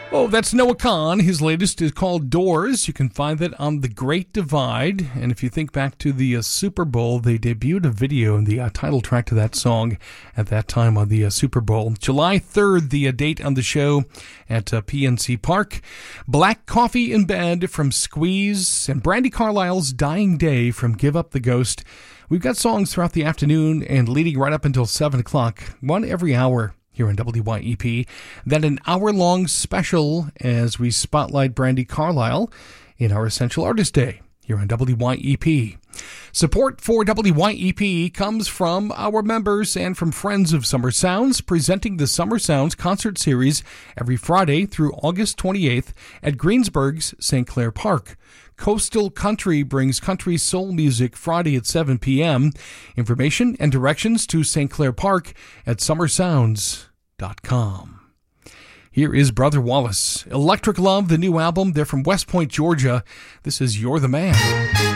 Oh, that's Noah Kahan. His latest is called Doors. You can find that on The Great Divide. And if you think back to the Super Bowl, they debuted a video and the title track to that song at that time on the Super Bowl. July 3rd, the date on the show at PNC Park. Black Coffee in Bed from Squeeze and Brandi Carlile's Dying Day from Give Up the Ghost. We've got songs throughout the afternoon and leading right up until 7 o'clock, one every hour here on WYEP. Then an hour-long special as we spotlight Brandi Carlile in our Essential Artist Day here on WYEP. Support for WYEP comes from our members and from friends of Summer Sounds, presenting the Summer Sounds concert series every Friday through August 28th at Greensburg's St. Clair Park. Coastal Country brings country soul music Friday at 7 p.m. Information and directions to St. Clair Park at summersounds.com. Here is Brother Wallace. Electric Love, the new album. They're from West Point, Georgia. This is You're the Man.